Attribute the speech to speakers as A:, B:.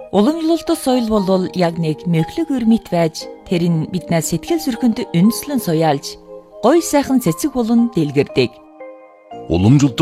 A: Уламжлалт соёл бол яг нэг мөхлөг өрмөт байж тэр нь биднээс сэтгэл зүрхэнд үндэслэн суяалж, гоё сайхан цэцэг болон дэлгэрдэг.
B: Уламжлалт